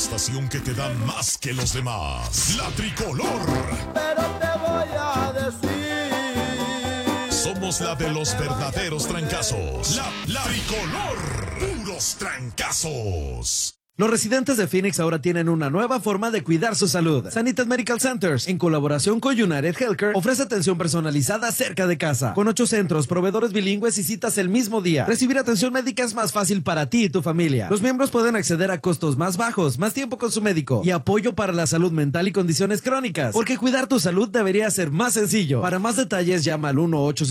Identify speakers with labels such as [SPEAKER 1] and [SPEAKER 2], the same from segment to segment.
[SPEAKER 1] estación que te da más que los demás. La Tricolor.
[SPEAKER 2] Pero te voy a decir.
[SPEAKER 1] Somos la de los verdaderos trancazos. La Tricolor. Puros trancazos.
[SPEAKER 3] Los residentes de Phoenix ahora tienen una nueva forma de cuidar su salud. Sanitas Medical Centers, en colaboración con United Healthcare, ofrece atención personalizada cerca de casa. Con 8 centros, proveedores bilingües y citas el mismo día. Recibir atención médica es más fácil para ti y tu familia. Los miembros pueden acceder a costos más bajos, más tiempo con su médico y apoyo para la salud mental y condiciones crónicas. Porque cuidar tu salud debería ser más sencillo. Para más detalles, llama al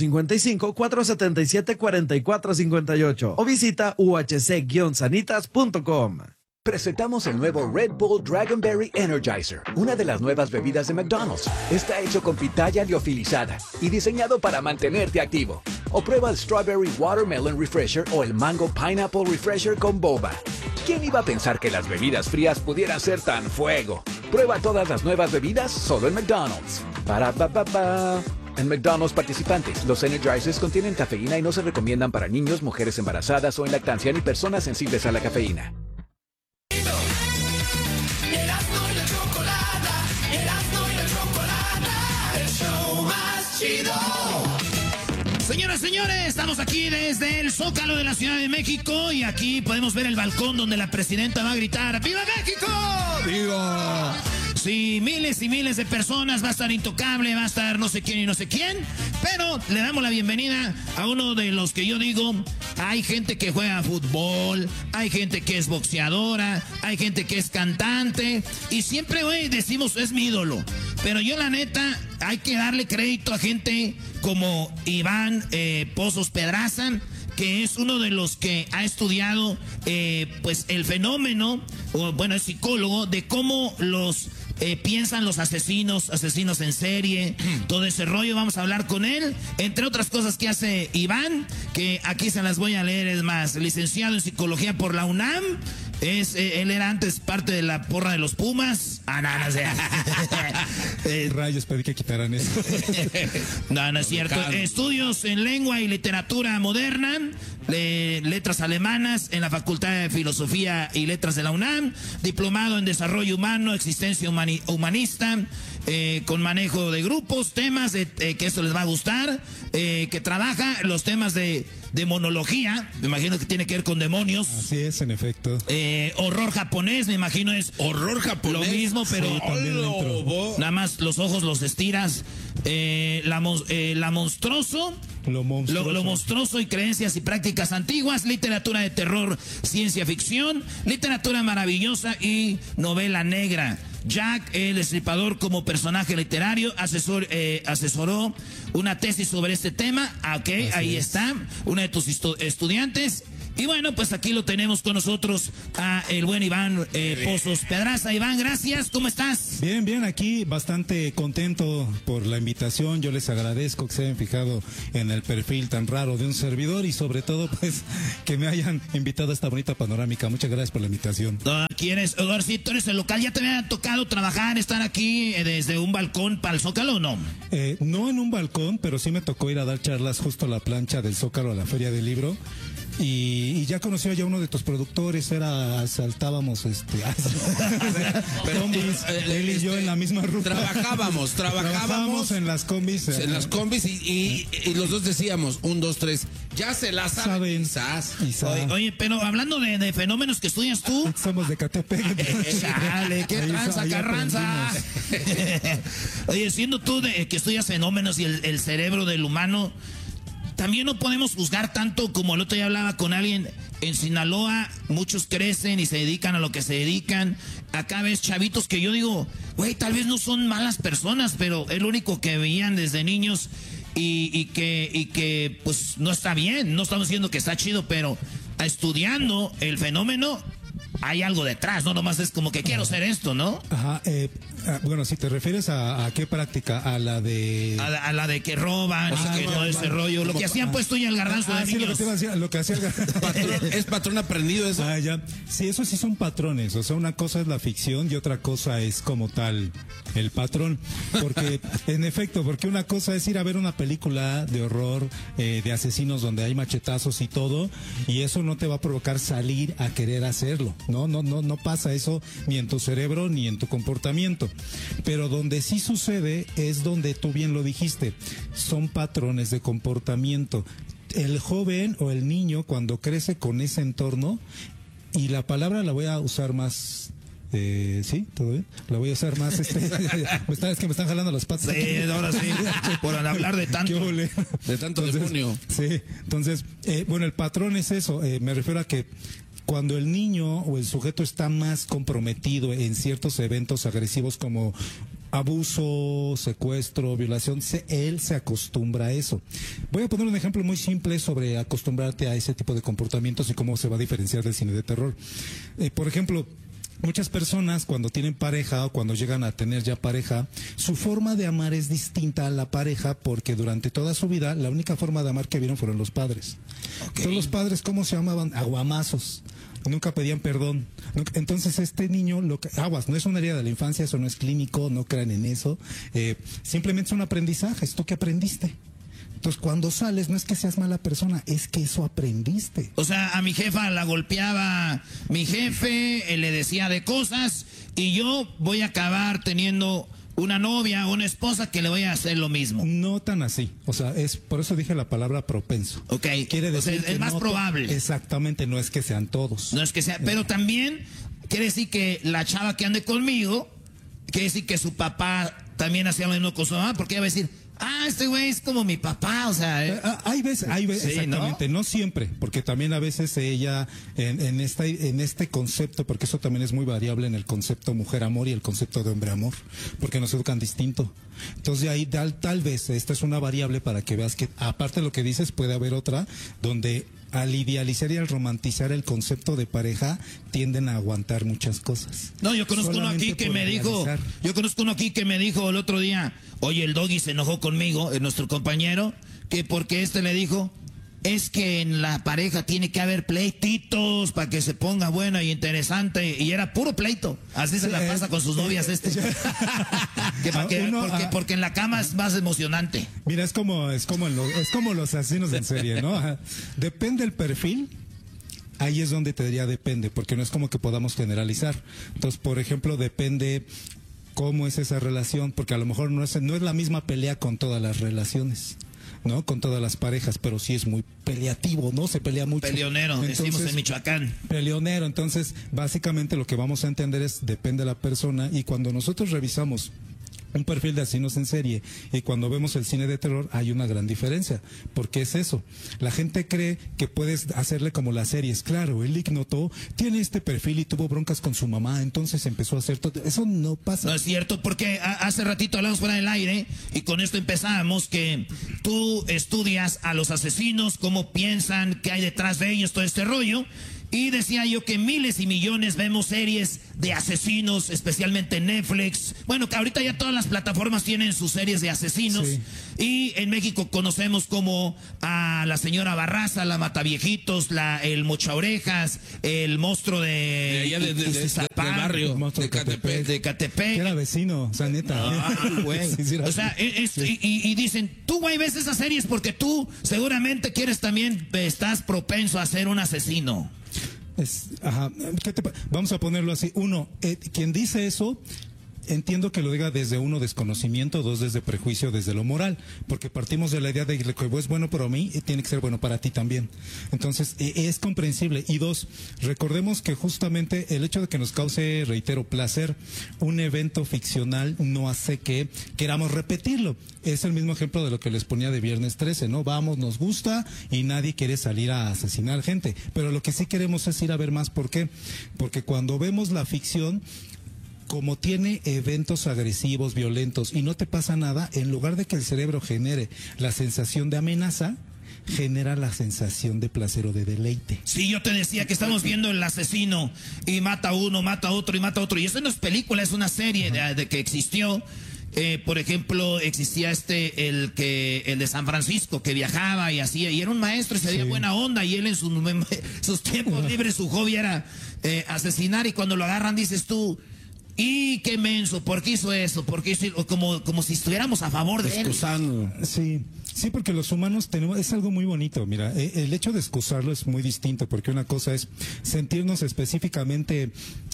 [SPEAKER 3] 1-855-477-4458 o visita uhc-sanitas.com.
[SPEAKER 4] Presentamos el nuevo Red Bull Dragonberry Energizer, una de las nuevas bebidas de McDonald's. Está hecho con pitaya liofilizada y diseñado para mantenerte activo. O prueba el Strawberry Watermelon Refresher o el Mango Pineapple Refresher con boba. ¿Quién iba a pensar que las bebidas frías pudieran ser tan fuego? Prueba todas las nuevas bebidas solo en McDonald's. En McDonald's participantes, los Energizers contienen cafeína y no se recomiendan para niños, mujeres embarazadas o en lactancia ni personas sensibles a la cafeína.
[SPEAKER 5] Señoras, señores, estamos aquí desde el Zócalo de la Ciudad de México y aquí podemos ver el balcón donde la presidenta va a gritar ¡Viva México! ¡Viva! Sí, miles y miles de personas, va a estar Intocable, va a estar no sé quién y no sé quién, pero le damos la bienvenida a uno de los que yo digo, hay gente que juega fútbol, hay gente que es boxeadora, hay gente que es cantante y siempre, güey, decimos es mi ídolo, pero yo la neta hay que darle crédito a gente como Iván Pozos Pedraza, que es uno de los que ha estudiado pues el fenómeno, o bueno, es psicólogo, de cómo los piensan los asesinos en serie, todo ese rollo. Vamos a hablar con él, entre otras cosas que hace Iván, que aquí se las voy a leer. Es más, licenciado en psicología por la UNAM. Él era antes parte de la porra de los Pumas. No sé.
[SPEAKER 6] Rayos, pedí que quitaran eso.
[SPEAKER 5] No es cierto. Estudios en lengua y literatura moderna, letras alemanas en la Facultad de Filosofía y Letras de la UNAM, diplomado en desarrollo humano, existencia humanista, con manejo de grupos, temas que esto les va a gustar, que trabaja los temas de monología, me imagino que tiene que ver con demonios.
[SPEAKER 6] Así es, en efecto.
[SPEAKER 5] Horror japonés, me imagino es
[SPEAKER 7] horror japonés.
[SPEAKER 5] Lo mismo, pero
[SPEAKER 6] sí,
[SPEAKER 5] nada más los ojos los estiras. Lo monstruoso y creencias y prácticas antiguas, literatura de terror, ciencia ficción, literatura maravillosa y novela negra. Jack el Destripador como personaje literario asesoró una tesis sobre este tema. Ok, ahí está, una de tus estudiantes. Y bueno, pues aquí lo tenemos con nosotros a el buen Iván Pozos Pedraza. Iván, gracias, ¿cómo estás?
[SPEAKER 6] Bien, aquí bastante contento por la invitación. Yo les agradezco que se hayan fijado en el perfil tan raro de un servidor y sobre todo pues que me hayan invitado a esta bonita panorámica. Muchas gracias por la invitación.
[SPEAKER 5] Aquí eres, ahora sí, tú eres el local. ¿Ya te había tocado trabajar, estar aquí desde un balcón para el Zócalo o no?
[SPEAKER 6] No en un balcón, pero sí me tocó ir a dar charlas justo a la plancha del Zócalo a la Feria del Libro. Y ya conocí a uno de tus productores, asaltábamos combis, él y yo en la misma ruta.
[SPEAKER 7] Trabajábamos
[SPEAKER 6] en las combis.
[SPEAKER 7] En las combis y los dos decíamos, 1, 2, 3, ya se la saben.
[SPEAKER 5] Oye, pero hablando de fenómenos que estudias tú.
[SPEAKER 6] Somos de Catepec.
[SPEAKER 5] Chale, qué tranza, Carranza. Oye, siendo tú que estudias fenómenos y el cerebro del humano, también no podemos juzgar tanto como el otro día hablaba con alguien. En Sinaloa muchos crecen y se dedican a lo que se dedican. Acá ves chavitos que yo digo, güey, tal vez no son malas personas, pero es lo único que veían desde niños y que pues no está bien. No estamos diciendo que está chido, pero estudiando el fenómeno hay algo detrás, no nomás es como que quiero hacer esto, ¿no?
[SPEAKER 6] Ajá, bueno, si te refieres a qué práctica, a la de...
[SPEAKER 5] A la de que roban, que todo ese rollo, lo que hacían pues tú y el Garbanzo de niños.
[SPEAKER 6] Lo que hacía el Garbanzo.
[SPEAKER 7] ¿Es patrón aprendido eso?
[SPEAKER 6] Ya. Sí, eso sí son patrones, o sea, una cosa es la ficción y otra cosa es como tal el patrón, porque en efecto, porque una cosa es ir a ver una película de horror, de asesinos donde hay machetazos y todo, y eso no te va a provocar salir a querer hacerlo. No pasa eso ni en tu cerebro ni en tu comportamiento. Pero donde sí sucede es donde tú bien lo dijiste, son patrones de comportamiento. El joven o el niño cuando crece con ese entorno, y la palabra la voy a usar más... ¿sí? ¿Todo bien? La voy a usar más. Es que me están jalando las patas.
[SPEAKER 5] Sí, ahora sí. Por hablar de tanto.
[SPEAKER 7] De tanto demonio.
[SPEAKER 6] Sí, entonces, bueno, el patrón es eso. Me refiero a que cuando el niño o el sujeto está más comprometido en ciertos eventos agresivos como abuso, secuestro, violación, él se acostumbra a eso. Voy a poner un ejemplo muy simple sobre acostumbrarte a ese tipo de comportamientos y cómo se va a diferenciar del cine de terror. Por ejemplo, muchas personas cuando tienen pareja o cuando llegan a tener ya pareja, su forma de amar es distinta a la pareja porque durante toda su vida la única forma de amar que vieron fueron los padres. Okay. Todos los padres, ¿cómo se llamaban? Aguamazos. Nunca pedían perdón. Entonces este niño, aguas, no es una herida de la infancia, eso no es clínico, no crean en eso. Simplemente es un aprendizaje, es tú que aprendiste. Entonces, cuando sales, no es que seas mala persona, es que eso aprendiste.
[SPEAKER 5] O sea, a mi jefa la golpeaba mi jefe, le decía de cosas, y yo voy a acabar teniendo una novia o una esposa que le voy a hacer lo mismo.
[SPEAKER 6] No tan así. O sea, por eso dije la palabra propenso.
[SPEAKER 5] Ok.
[SPEAKER 6] Quiere decir
[SPEAKER 5] o sea, es más probable.
[SPEAKER 6] Exactamente, no es que sean todos.
[SPEAKER 5] No es que sea, pero también quiere decir que la chava que ande conmigo, quiere decir que su papá también hacía lo mismo con su mamá, porque ella va a decir... este güey es como mi papá, o sea...
[SPEAKER 6] Hay veces, sí, exactamente, ¿no? Siempre, porque también a veces ella, en este concepto, porque eso también es muy variable en el concepto mujer-amor y el concepto de hombre-amor, porque nos educan distinto. Entonces ahí tal vez, esta es una variable para que veas que, aparte de lo que dices, puede haber otra, donde al idealizar y al romantizar el concepto de pareja, tienden a aguantar muchas cosas.
[SPEAKER 5] No, yo conozco uno aquí que me dijo, el otro día, oye, el Doggy se enojó conmigo, nuestro compañero, que porque le dijo, es que en la pareja tiene que haber pleititos para que se ponga buena y interesante, y era puro pleito. Así se la pasa con sus novias porque en la cama es más emocionante.
[SPEAKER 6] Mira, es como los asesinos en serie, ¿no? Ajá. Depende el perfil. Ahí es donde te diría depende, porque no es como que podamos generalizar. Entonces, por ejemplo, depende cómo es esa relación, porque a lo mejor no es la misma pelea con todas las relaciones, ¿no? Con todas las parejas, pero sí es muy peleativo, ¿no? Se pelea mucho.
[SPEAKER 5] Peleonero, decimos en Michoacán.
[SPEAKER 6] Peleonero, entonces, básicamente lo que vamos a entender es, depende de la persona, y cuando nosotros revisamos un perfil de asesinos en serie y cuando vemos el cine de terror hay una gran diferencia, porque es eso, la gente cree que puedes hacerle como las series, claro, el ignoto tiene este perfil y tuvo broncas con su mamá, entonces empezó a hacer todo, eso no pasa.
[SPEAKER 5] No es cierto, porque hace ratito hablamos fuera del aire y con esto empezábamos que tú estudias a los asesinos, cómo piensan, qué hay detrás de ellos, todo este rollo. Y decía yo que miles y millones vemos series de asesinos, especialmente en Netflix. Bueno, que ahorita ya todas las plataformas tienen sus series de asesinos. Sí. Y en México conocemos como a la señora Barraza, la Mataviejitos, el Mochaorejas, el monstruo de
[SPEAKER 7] barrio,
[SPEAKER 6] de Catepec.
[SPEAKER 5] De Catepec.
[SPEAKER 6] Era vecino, o sea, neta.
[SPEAKER 5] Güey. Sí, o sea, y dicen, tú, güey, ves esas series porque tú seguramente estás propenso a ser un asesino.
[SPEAKER 6] Vamos a ponerlo así. Uno, quien dice eso, entiendo que lo diga desde uno, desconocimiento, dos, desde prejuicio, desde lo moral, porque partimos de la idea de que lo que es bueno para mí tiene que ser bueno para ti también. Entonces, es comprensible. Y dos, recordemos que justamente el hecho de que nos cause, reitero, placer, un evento ficcional no hace que queramos repetirlo. Es el mismo ejemplo de lo que les ponía de Viernes 13, ¿no? Vamos, nos gusta y nadie quiere salir a asesinar gente, pero lo que sí queremos es ir a ver más. ¿Por qué? Porque cuando vemos la ficción, como tiene eventos agresivos, violentos y no te pasa nada, en lugar de que el cerebro genere la sensación de amenaza, genera la sensación de placer o de deleite.
[SPEAKER 5] Sí, yo te decía que estamos viendo el asesino y mata a uno, mata a otro y mata a otro. Y eso no es película, es una serie de que existió. Por ejemplo, existía el de San Francisco, que viajaba y hacía, y era un maestro y se veía buena onda, y él en sus tiempos libres, su hobby era asesinar, y cuando lo agarran dices tú, Y qué menso, ¿por qué hizo eso? ¿Por qué hizo como si estuviéramos a favor de él?
[SPEAKER 7] Excusando.
[SPEAKER 6] Sí, porque los humanos tenemos, es algo muy bonito, mira, el hecho de excusarlo es muy distinto, porque una cosa es sentirnos específicamente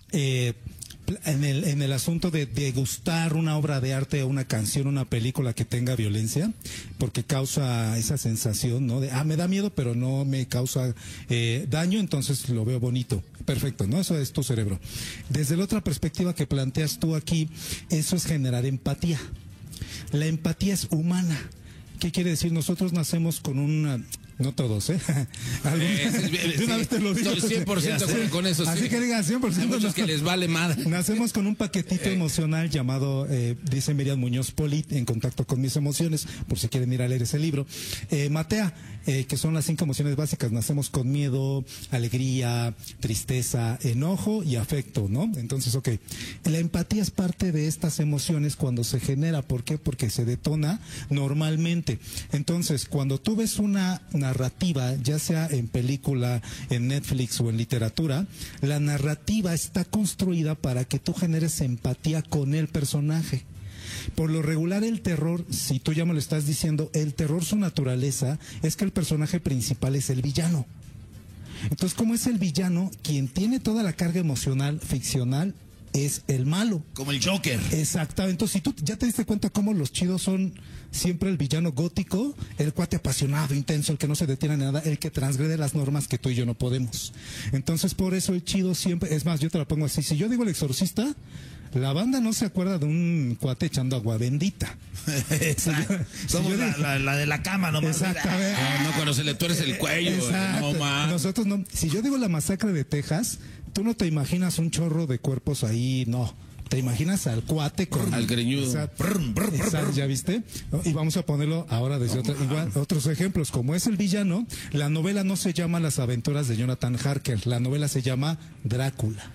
[SPEAKER 6] en el asunto de degustar una obra de arte o una canción, una película que tenga violencia, porque causa esa sensación, ¿no? De, me da miedo, pero no me causa daño, entonces lo veo bonito. Perfecto, ¿no? Eso es tu cerebro. Desde la otra perspectiva que planteas tú aquí, eso es generar empatía. La empatía es humana. ¿Qué quiere decir? Nosotros nacemos con una... No todos, ¿eh? De una vez te lo digo.
[SPEAKER 7] Estoy 100% con eso.
[SPEAKER 6] Así que digan 100%.
[SPEAKER 7] Hay muchos que les vale madre.
[SPEAKER 6] Nacemos con un paquetito emocional llamado, dice Miriam Muñoz Poli, En contacto con mis emociones, por si quieren ir a leer ese libro. Matea, que son las 5 emociones básicas. Nacemos con miedo, alegría, tristeza, enojo y afecto, ¿no? Entonces, ok. La empatía es parte de estas emociones cuando se genera. ¿Por qué? Porque se detona normalmente. Entonces, cuando tú ves una narrativa, ya sea en película, en Netflix o en literatura, la narrativa está construida para que tú generes empatía con el personaje. Por lo regular el terror, si tú ya me lo estás diciendo, el terror, su naturaleza es que el personaje principal es el villano. Entonces, como es el villano, quien tiene toda la carga emocional ficcional es el malo.
[SPEAKER 5] Como el Joker.
[SPEAKER 6] Exactamente. Entonces, si tú ya te diste cuenta cómo los chidos son siempre el villano gótico, el cuate apasionado, intenso, el que no se detiene en nada, el que transgrede las normas que tú y yo no podemos. Entonces, por eso el chido siempre, es más, yo te la pongo así, si yo digo el exorcista, la banda no se acuerda de un cuate echando agua bendita.
[SPEAKER 5] Somos la de la cama nomás.
[SPEAKER 6] Exactamente.
[SPEAKER 7] No, cuando se le tuerce el cuello.
[SPEAKER 6] Exacto.
[SPEAKER 7] No, man.
[SPEAKER 6] Nosotros no. Si yo digo la masacre de Texas, tú no te imaginas un chorro de cuerpos ahí, no. Te imaginas al cuate con...
[SPEAKER 7] Al greñudo.
[SPEAKER 6] Exacto, ¿ya viste? Y vamos a ponerlo ahora desde otros ejemplos. Como es el villano, la novela no se llama Las aventuras de Jonathan Harker, la novela se llama Drácula.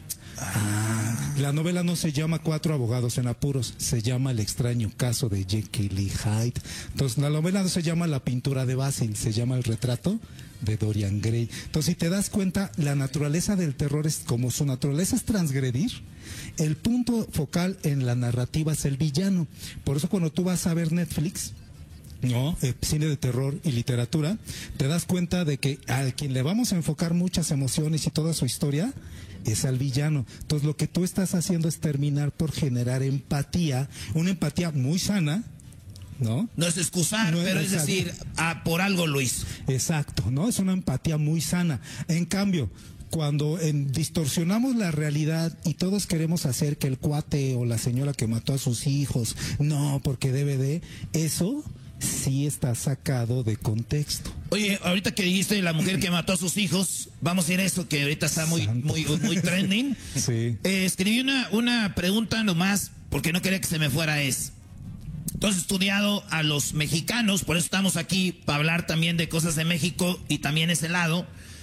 [SPEAKER 6] La novela no se llama Cuatro abogados en apuros, se llama El extraño caso de Jekyll y Hyde. Entonces, la novela no se llama La pintura de Basil, se llama El retrato de Dorian Gray. Entonces, si te das cuenta, la naturaleza del terror es, como su naturaleza es transgredir, el punto focal en la narrativa es el villano. Por eso cuando tú vas a ver Netflix, no, cine de terror y literatura, te das cuenta de que al quien le vamos a enfocar muchas emociones y toda su historia es al villano. Entonces lo que tú estás haciendo es terminar por generar empatía, una empatía muy sana, ¿no?
[SPEAKER 5] No es excusar, no, pero es decir, por algo lo hizo.
[SPEAKER 6] Exacto, ¿no? Es una empatía muy sana. En cambio, cuando distorsionamos la realidad y todos queremos hacer que el cuate o la señora que mató a sus hijos, no, porque debe de, eso sí está sacado de contexto.
[SPEAKER 5] Oye, ahorita que dijiste la mujer que mató a sus hijos, vamos a ir a eso que ahorita está muy trending.
[SPEAKER 6] Sí.
[SPEAKER 5] Escribí una pregunta nomás, porque no quería que se me fuera, Tú has estudiado a los mexicanos, por eso estamos aquí, para hablar también de cosas de México y también ese lado.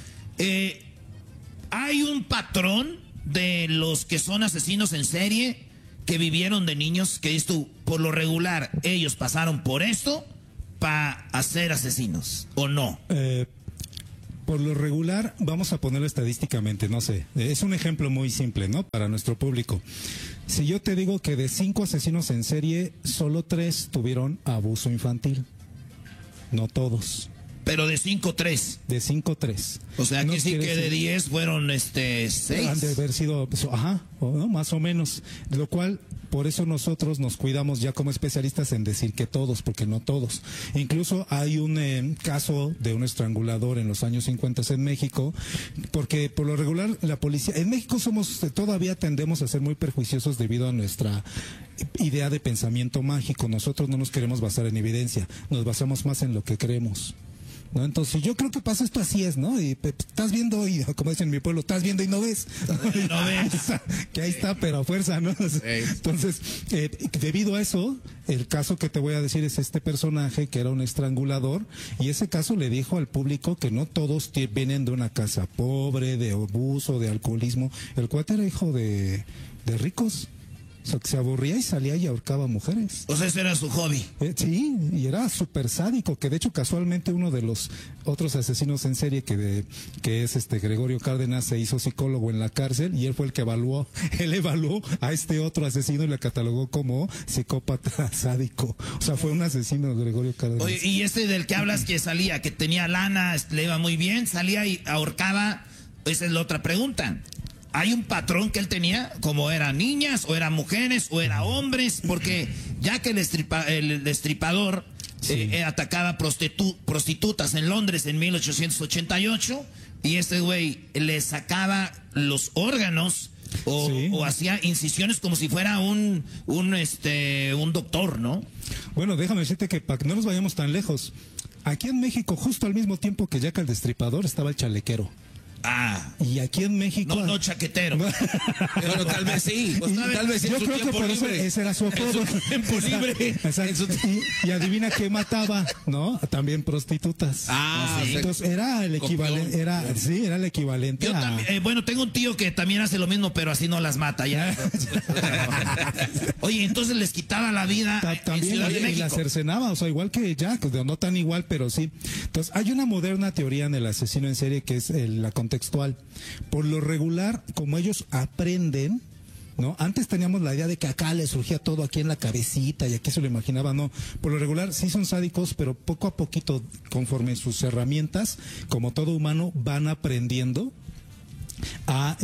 [SPEAKER 5] Hay un patrón de los que son asesinos en serie, que vivieron de niños, que dices tú, por lo regular, ellos pasaron por esto para hacer asesinos, ¿o no?
[SPEAKER 6] Por lo regular, vamos a ponerlo estadísticamente, no sé, es un ejemplo muy simple, ¿no? Para nuestro público. Si yo te digo que de 5 asesinos en serie, solo 3 tuvieron abuso infantil, no todos.
[SPEAKER 5] Pero de 5, 3.
[SPEAKER 6] De 5, 3.
[SPEAKER 5] O sea, que sí que de 10 fueron 6.
[SPEAKER 6] Han de haber sido, ¿no? Más o menos. Lo cual, por eso nosotros nos cuidamos ya como especialistas en decir que todos, porque no todos. Incluso hay un caso de un estrangulador en los años 50 en México, porque por lo regular la policía, en México todavía tendemos a ser muy perjuiciosos debido a nuestra idea de pensamiento mágico. Nosotros no nos queremos basar en evidencia, nos basamos más en lo que creemos, ¿no? Entonces yo creo que pasa esto, así es, ¿no? Y estás viendo y, como dicen en mi pueblo, estás viendo y no ves.
[SPEAKER 5] No ves.
[SPEAKER 6] Que ahí está, pero a fuerza, ¿no? Entonces, debido a eso, el caso que te voy a decir es este personaje que era un estrangulador, y ese caso le dijo al público que no todos vienen de una casa pobre, de abuso, de alcoholismo. El cuate era hijo de ricos. O sea, que se aburría y salía y ahorcaba mujeres.
[SPEAKER 5] O sea, ese era su hobby.
[SPEAKER 6] Sí, y era súper sádico, que de hecho casualmente uno de los otros asesinos en serie que es Gregorio Cárdenas se hizo psicólogo en la cárcel y él fue el que evaluó a este otro asesino y le catalogó como psicópata sádico. O sea, fue un asesino Gregorio Cárdenas.
[SPEAKER 5] Oye, y del que hablas que salía, que tenía lana, le iba muy bien, salía y ahorcaba, esa es la otra pregunta. ¿Hay un patrón que él tenía? ¿Como eran niñas, o eran mujeres, o eran hombres? Porque ya que el destripador atacaba prostitutas en Londres en 1888, y este güey le sacaba los órganos o hacía incisiones como si fuera un doctor, ¿no?
[SPEAKER 6] Bueno, déjame decirte que para que no nos vayamos tan lejos, aquí en México, justo al mismo tiempo que Jack el Destripador, estaba el chalequero.
[SPEAKER 5] Ah.
[SPEAKER 6] Y aquí en México...
[SPEAKER 5] No chaquetero.
[SPEAKER 7] Bueno, tal vez sí. Pues, tal vez
[SPEAKER 6] yo creo que por eso ese era su apodo.
[SPEAKER 7] Tiempo libre.
[SPEAKER 6] Y adivina qué mataba, ¿no? También prostitutas.
[SPEAKER 7] Ah, sí.
[SPEAKER 6] Entonces era el equivalente, era el equivalente
[SPEAKER 5] yo también, bueno, tengo un tío que también hace lo mismo, pero así no las mata ya. Oye, entonces les quitaba la vida
[SPEAKER 6] también,
[SPEAKER 5] en Ciudad de México.
[SPEAKER 6] Y la cercenaba, o sea, igual que Jack, no tan igual, pero sí. Entonces, hay una moderna teoría en el asesino en serie que es la contextual. Por lo regular, como ellos aprenden, ¿no? Antes teníamos la idea de que acá les surgía todo aquí en la cabecita y aquí se lo imaginaba, no. Por lo regular sí son sádicos, pero poco a poquito, conforme sus herramientas, como todo humano, van aprendiendo a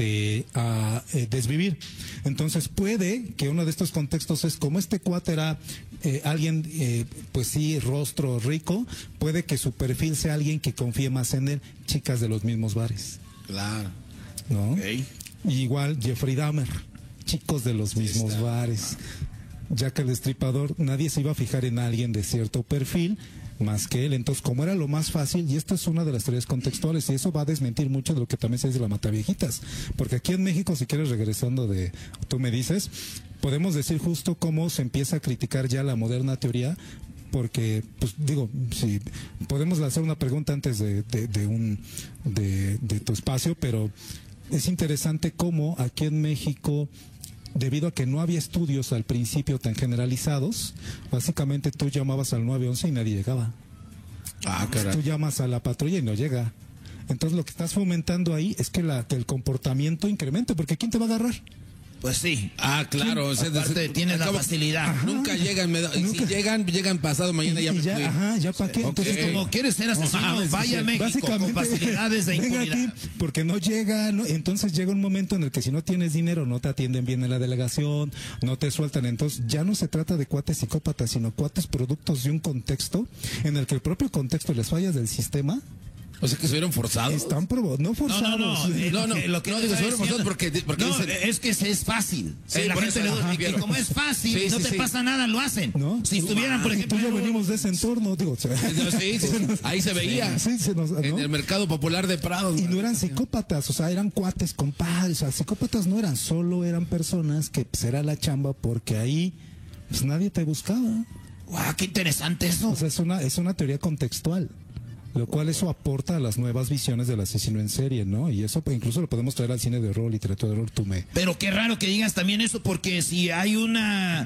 [SPEAKER 6] desvivir. Entonces puede que uno de estos contextos es como este cuate era alguien, pues sí, rostro rico, puede que su perfil sea alguien que confíe más en él, chicas de los mismos bares.
[SPEAKER 7] Claro.
[SPEAKER 6] ¿No?
[SPEAKER 7] Okay.
[SPEAKER 6] Igual Jeffrey Dahmer, chicos de los mismos bares. Jack el Destripador, nadie se iba a fijar en alguien de cierto perfil más que él. Entonces, como era lo más fácil, y esta es una de las teorías contextuales, y eso va a desmentir mucho de lo que también se dice de la Mataviejitas, porque aquí en México, si quieres, regresando tú me dices, podemos decir justo cómo se empieza a criticar ya la moderna teoría, porque, pues digo, si podemos lanzar una pregunta antes de tu espacio, pero es interesante cómo aquí en México, debido a que no había estudios al principio tan generalizados, básicamente tú llamabas al 911 y nadie llegaba.
[SPEAKER 7] Ah, caray.
[SPEAKER 6] Tú llamas a la patrulla y no llega. Entonces lo que estás fomentando ahí es que el comportamiento incremente, porque ¿quién te va a agarrar?
[SPEAKER 5] Pues sí.
[SPEAKER 7] Ah, claro. O sea,
[SPEAKER 5] aparte tienes la facilidad.
[SPEAKER 7] Ajá. Nunca llegan. Si llegan pasado mañana ya.
[SPEAKER 6] Ya para qué.
[SPEAKER 5] Okay. Entonces, como quieres ser asesino, vaya a México con facilidades de impunidad.
[SPEAKER 6] Aquí porque no llega, ¿no? Entonces llega un momento en el que si no tienes dinero no te atienden bien en la delegación, no te sueltan. Entonces ya no se trata de cuates psicópatas, sino cuates productos de un contexto en el que el propio contexto les fallas del sistema.
[SPEAKER 7] O sea, que se vieron forzados.
[SPEAKER 6] Están no forzados.
[SPEAKER 7] No, lo que no digo, se vieron forzados porque
[SPEAKER 5] no,
[SPEAKER 7] dicen...
[SPEAKER 5] es que es fácil.
[SPEAKER 7] Sí,
[SPEAKER 5] la gente y como es fácil, no te pasa nada, lo hacen. ¿No? Si estuvieran, por ejemplo...
[SPEAKER 6] Tú y yo venimos de ese entorno, digo...
[SPEAKER 7] Sí, ahí se veía.
[SPEAKER 6] Sí,
[SPEAKER 7] en el mercado popular de Prado.
[SPEAKER 6] Y no eran psicópatas, o sea, eran cuates, compadres. O sea, psicópatas no eran, solo eran personas que pues, era la chamba porque ahí pues nadie te buscaba.
[SPEAKER 5] ¡Guau, qué interesante eso!
[SPEAKER 6] O sea, es una teoría contextual. Lo cual eso aporta a las nuevas visiones del asesino en serie, ¿no? Y eso pues, incluso lo podemos traer al cine de horror, literatura de horror,
[SPEAKER 5] Pero qué raro que digas también eso, porque si hay una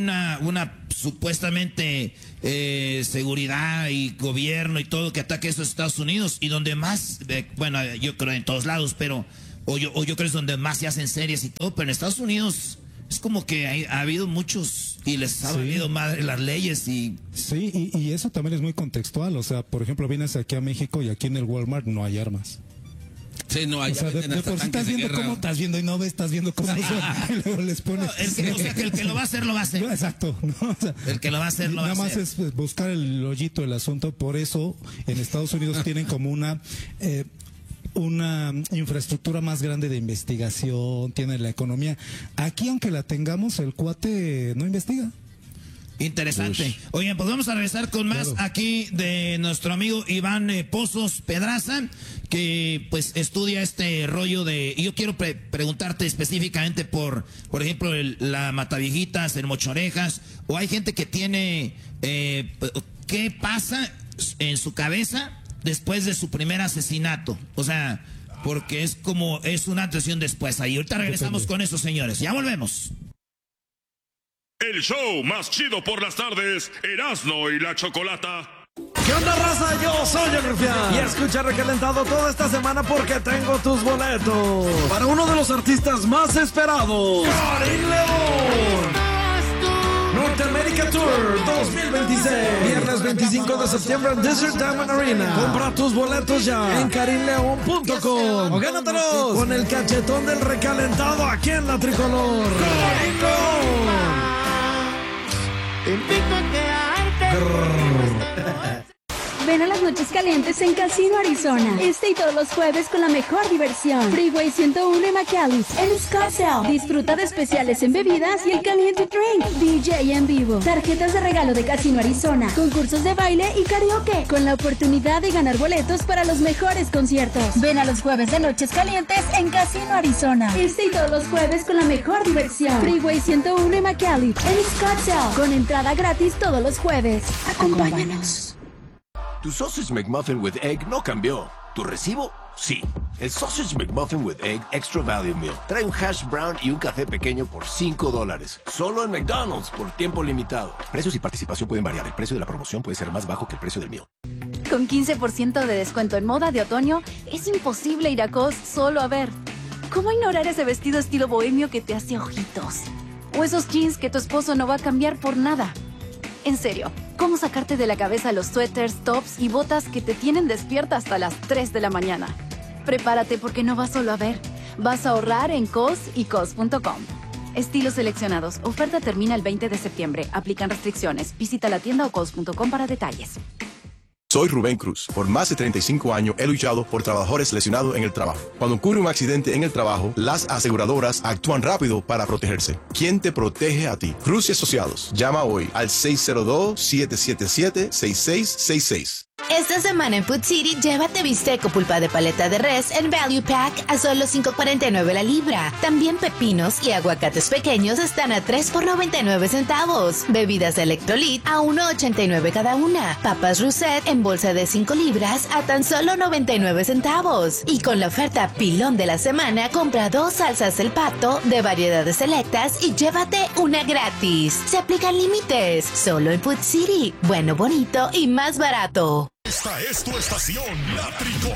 [SPEAKER 5] supuestamente seguridad y gobierno y todo que ataque a esos Estados Unidos, y donde más, bueno, yo creo en todos lados, pero, o yo creo que es donde más se hacen series y todo, pero en Estados Unidos... Es como que ha habido muchos y les ha valido madre las leyes y...
[SPEAKER 6] Sí, y eso también es muy contextual. O sea, por ejemplo, vienes aquí a México y aquí en el Walmart no hay armas.
[SPEAKER 7] Sí, no hay.
[SPEAKER 6] O sea, de por sí estás viendo cómo estás viendo y no ves, estás viendo cómo y luego les pones...
[SPEAKER 5] No, o sea, que el que lo va a hacer, lo va a hacer.
[SPEAKER 6] No, exacto. No, o sea,
[SPEAKER 5] el que lo va a hacer, lo va a hacer.
[SPEAKER 6] Nada más es buscar el hoyito del asunto. Por eso en Estados Unidos tienen como una infraestructura más grande de investigación, tiene la economía. Aquí, aunque la tengamos, el cuate no investiga.
[SPEAKER 5] Interesante. Uy. Oigan, pues vamos a regresar con más aquí de nuestro amigo Iván Pozos Pedraza, que pues estudia este rollo de... Y yo quiero preguntarte específicamente por ejemplo, la Mataviejitas, el Mochorejas, o hay gente que tiene... ¿qué pasa en su cabeza después de su primer asesinato? O sea, porque es una atención después. Ahí ahorita regresamos con eso, señores. Ya volvemos.
[SPEAKER 8] El show más chido por las tardes, Erasmo y la Chocolata.
[SPEAKER 3] ¿Qué onda, raza? Yo soy el Rufián. Y escucha Recalentado toda esta semana porque tengo tus boletos para uno de los artistas más esperados, Karim León. Norteamérica Tour 2026. Viernes 25 de septiembre en Desert Diamond Arena. Compra tus boletos ya en karimleon.com o gánatelos con el cachetón del Recalentado aquí en la Tricolor. Karim León.
[SPEAKER 9] Ven a las noches calientes en Casino Arizona. Este y todos los jueves con la mejor diversión. Freeway 101 y McAllis en Scottsdale. Disfruta de especiales en bebidas y el caliente drink. DJ en vivo. Tarjetas de regalo de Casino Arizona. Concursos de baile y karaoke. Con la oportunidad de ganar boletos para los mejores conciertos. Ven a los jueves de noches calientes en Casino Arizona. Este y todos los jueves con la mejor diversión. Freeway 101 y McAllis en Scottsdale. Con entrada gratis todos los jueves. Acompáñanos.
[SPEAKER 10] Tu Sausage McMuffin with Egg no cambió. ¿Tu recibo? Sí. El Sausage McMuffin with Egg Extra Value Meal trae un hash brown y un café pequeño por $5. Solo en McDonald's por tiempo limitado. Precios y participación pueden variar. El precio de la promoción puede ser más bajo que el precio del meal.
[SPEAKER 11] Con 15% de descuento en moda de otoño, es imposible ir a Cos solo a ver. ¿Cómo ignorar ese vestido estilo bohemio que te hace ojitos? O esos jeans que tu esposo no va a cambiar por nada. En serio, ¿cómo sacarte de la cabeza los suéteres, tops y botas que te tienen despierta hasta las 3 de la mañana? Prepárate porque no vas solo a ver. Vas a ahorrar en COS y COS.com. Estilos seleccionados. Oferta termina el 20 de septiembre. Aplican restricciones. Visita la tienda o COS.com para detalles.
[SPEAKER 12] Soy Rubén Cruz. Por más de 35 años he luchado por trabajadores lesionados en el trabajo. Cuando ocurre un accidente en el trabajo, las aseguradoras actúan rápido para protegerse. ¿Quién te protege a ti? Cruz y Asociados. Llama hoy al 602-777-6666.
[SPEAKER 13] Esta semana en Food City, llévate bistec o pulpa de paleta de res en Value Pack a solo $5.49 la libra. También pepinos y aguacates pequeños están a $3 por 99 centavos. Bebidas Electrolit a $1.89 cada una. Papas Rousset en bolsa de 5 libras a tan solo 99 centavos. Y con la oferta pilón de la semana, compra 2 salsas El Pato de variedades selectas y llévate una gratis. Se aplican límites. Solo en Food City. Bueno, bonito y más barato.
[SPEAKER 1] Esta es tu estación, La Tricolor.